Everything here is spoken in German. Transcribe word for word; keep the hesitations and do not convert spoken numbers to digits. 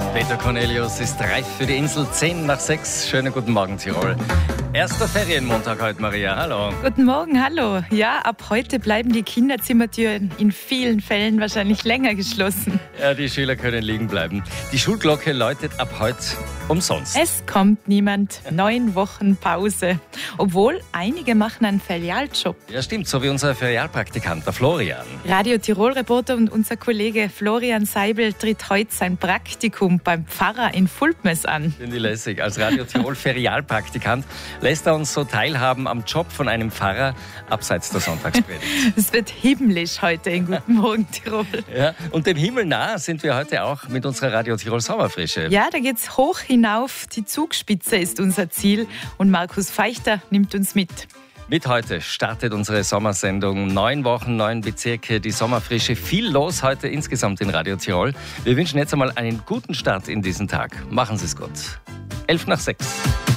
Peter Cornelius ist reif für die Insel. zehn nach sechs. Schönen guten Morgen, Tirol. Erster Ferienmontag heute, Maria. Hallo. Guten Morgen, hallo. Ja, ab heute bleiben die Kinderzimmertüren in vielen Fällen wahrscheinlich länger geschlossen. Ja, die Schüler können liegen bleiben. Die Schulglocke läutet ab heute umsonst. Es kommt niemand. Neun Wochen Pause. Obwohl, einige machen einen Ferialjob. Ja, stimmt, so wie unser Ferialpraktikant, der Florian. Radio Tirol-Reporter und unser Kollege Florian Seibel tritt heute sein Praktikum beim Pfarrer in Fulpmes an. Finde ich lässig. Als Radio Tirol Ferialpraktikant lässt er uns so teilhaben am Job von einem Pfarrer abseits der Sonntagspredigt. Es wird himmlisch heute in Guten Morgen Tirol. Ja, und dem Himmel nah sind wir heute auch mit unserer Radio Tirol Sommerfrische. Ja, da geht's hoch hinauf. Die Zugspitze ist unser Ziel und Markus Feichter nimmt uns mit. Mit heute startet unsere Sommersendung. Neun Wochen, neun Bezirke, die Sommerfrische. Viel los heute insgesamt in Radio Tirol. Wir wünschen jetzt einmal einen guten Start in diesen Tag. Machen Sie es gut. Elf nach sechs.